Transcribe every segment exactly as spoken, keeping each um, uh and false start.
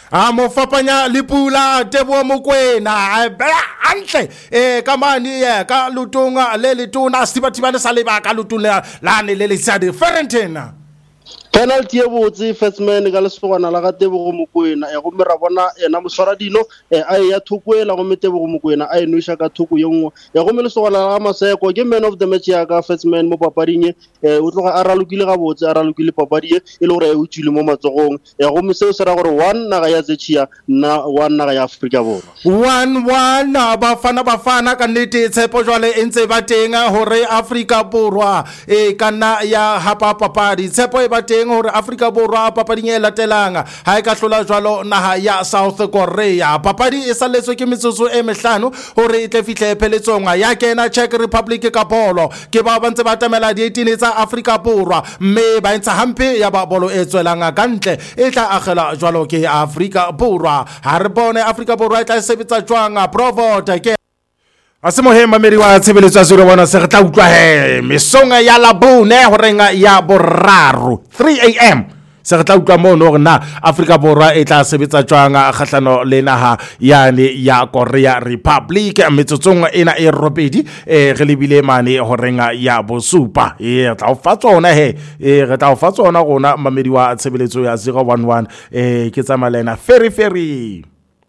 a mo fapanya le Pula Teboho Mokoena hantle eh ka mane ka lutunga le letona sibatibane sa leba ka lutuna lane le le sa different penalty e botse first man ka lesogana la ga Tebogo Mokoena e go mera bona ena moswara dino e a ya thukwela go Tebogo Mokoena a enusha ka thuku yengwe ya go melesogana la Maseko ke man of the match ya ka first man mo papading e o tloga a ralukile ga botse a ralukile papading e le gore e utswile mo matsogong ya go meseo se ra gore one naga ya Zechia na one naga ya Afrika Borwa one one ba fana ba fana ka nnete tshepo jwale e ntse ba teng hore Afrika Borwa e kana ya hapa papadi tshepo e ba teng hore Afrika Borwa papading e latelang ha e ka hlola jwalo naha ya South Korea papadi e saletswe ke metsotso e mehlano hore e tle fihle pheletsong ya kena Czech Republic ka bolo ke ba ba ntse ba tamela di eighteen tsa Afrika Borwa mme ba ntse hampe ya ba bolo e tswelang ka ntle e tla agela jwalo ke Afrika Borwa ha re bone Afrika Borwa e tla sebetsa jwang Provot ke Asimohe mamedi wa tshebeletso zero bona se re tla utlwa he mesonga ya labone horenga ya boraro three a m se re tla utlwa mo no na Afrika Borwa e tla sebetsa jwanga kgahlano le naha yane ya Korea Republic metsotsong ena e robedi e re lebile mane horenga ya bosupa e tla fa tsona he e re tla fa tsona gona mamedi wa tshebeletso ya zero one one e ke tsamalena ferry ferry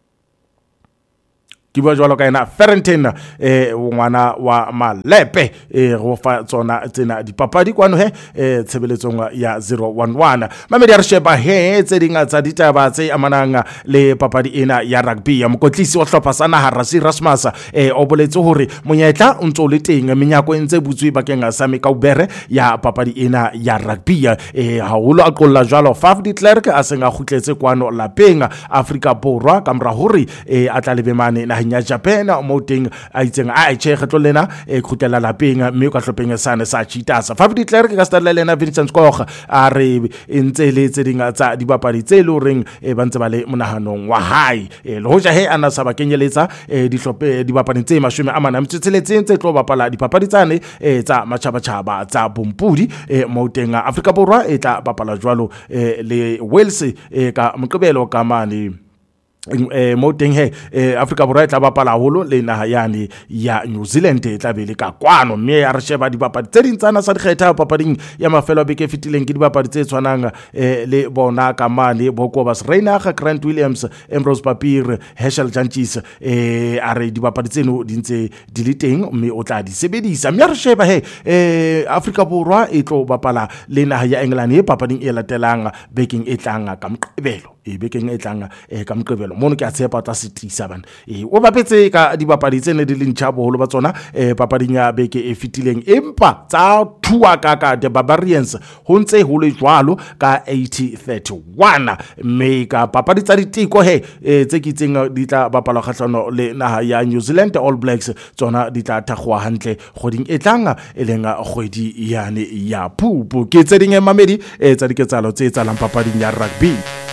Kiba jwalo ka ena Ferentine eh ngwana wa Malepe e go fa tsona tsena dipapadi kwano he eh tshebeletsong ya zero one one mamedi a re sheba he tse dinga tsa ditaba tse amanang le papadi ena ya rugby ya mokotlisi wa hlopha sa naha Rassie Erasmus eh o boletse hore monyetla o ntse le teng menyako e ntse butswi bakeng sa Mekaubere ya papadi ena ya rugby eh haholo a qolla jwalo Faf de Klerk a senga khutletse kwano lapeng Afrika Borwa ka mra hore eh atla lebe mane na ya Japan mo teng a itseng a che kgetlo lena e khutela lapeng mme ka hlopeng sane sa Cheetahs Faf de Klerk ka sta lena Vincent Koch a re ntse le tse dinga tsa dibapadi tse le reng e bantse ba le monahanong wa hae e le hoja he ana sa ba kenyeletsa e dihlope dibapadi tse mashome a mana mtsetseletseng tse tlo bapala dipapadi tsane e tsa machaba chaba tsa bompudi e mo teng Afrika Borwa e tla bapala jwalo e le Wales e ka Moqebelo ka mane eh mo teng he Afrika Borwa e tla bapala holo le naha yane ya New Zealand e tla bele ka kwano mme ya re sheba dibapadi tse dintsana sa dikgetha papading ya mafelo beke fitileng ke dibapadi tse tshwanang le bona ka mane Bokobas Reinaga Grant Williams Ambrose Papir Herschel Jantjies eh are dibapadi tseno dintse di le teng mme o tla di sebedisa mme ya re sheba he eh Afrika Borwa e tlo bapala le naha ya England e papading e latelang bekeng e tlang ka Moqebelo e bekeng e tlang e ka Moqebelo mono ke a tshepa tsa setisa bana e o bapetse ka dibapadi tsene di lentšha boholo ba tsona e papading ya beke e fitileng empa tsa thua ka ka the Barbarians ho ntse ho le jwalo ka eighty thirty-one mme ka papadi tsa diteko he tse ke tseng di tla bapala kgahlano le naha ya New Zealand All Blacks tsona di tla thagwa hantle goding e tlang e lenga kgwedi yane ya Phupu ke tse ding e mamedi e tsa diketsalo tse tsalang papading ya rugby